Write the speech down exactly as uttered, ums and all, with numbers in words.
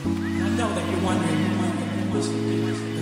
I know that you're wondering who won the, who was, who was